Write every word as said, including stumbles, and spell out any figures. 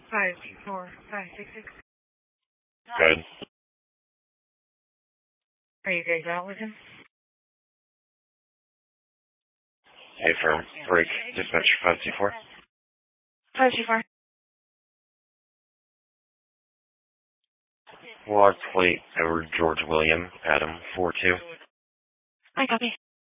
five four five six six. Good. Are you guys out with him? Hey, firm. Break. Dispatch five two four. five two four. Log plate over George William, Adam four two. I copy.